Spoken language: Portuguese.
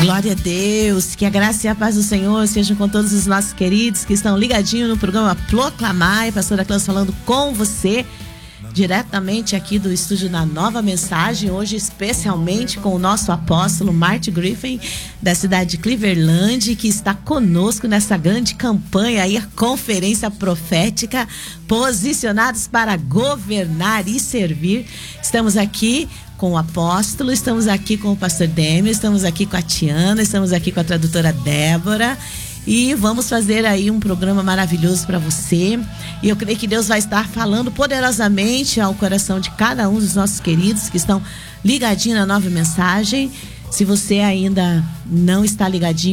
Glória a Deus, que a graça e a paz do Senhor sejam com todos os nossos queridos que estão ligadinhos no programa Proclamar. Pastora Clãs falando com você, diretamente aqui do estúdio da Nova Mensagem, hoje especialmente com o nosso apóstolo Marty Griffin, da cidade de Cleveland, que está conosco nessa grande campanha aí, a conferência profética, posicionados para governar e servir. Estamos aqui com o apóstolo, estamos aqui com o pastor Dêmio, estamos aqui com a Tiana, estamos aqui com a tradutora Débora e vamos fazer aí um programa maravilhoso para você. E eu creio que Deus vai estar falando poderosamente ao coração de cada um dos nossos queridos que estão ligadinhos na Nova Mensagem. Se você ainda não está ligadinho